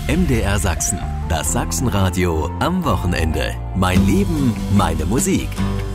MDR Sachsen, das Sachsenradio am Wochenende. Mein Leben, meine Musik.